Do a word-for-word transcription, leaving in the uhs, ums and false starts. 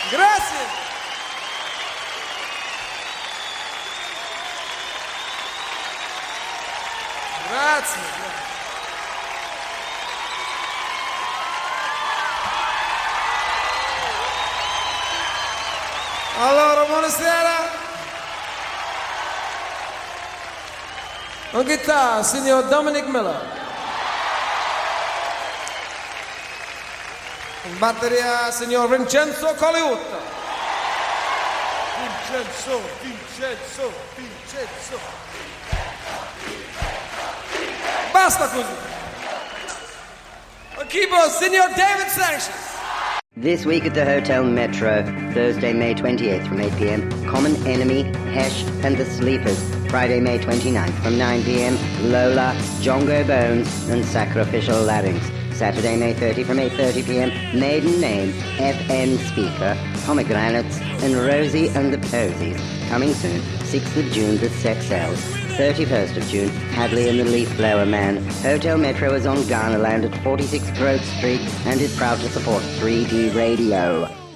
Grazie. Grazie. Allora, buonasera. On guitar, signor Dominic Miller. In batteria, signor Vincenzo Coliutta. Vincenzo, Vincenzo, Vincenzo. Basta così. On keyboard, signor David Sanchez. This week at the Hotel Metro, Thursday, May twenty-eighth from eight p.m, Common Enemy, Hesh and the Sleepers. Friday, May twenty-ninth from nine p.m, Lola, Jongo Bones and Sacrificial Larynx. Saturday, May thirtieth from eight thirty p.m, Maiden Name, F M Speaker, Pomegranates and Rosie and the Posies. Coming soon, sixth of June, The Sex Cells. thirty-first of June, Hadley and the Leaf Blower Man. Hotel Metro is on Ghanaland at forty-six Grove Street and is proud to support three D Radio.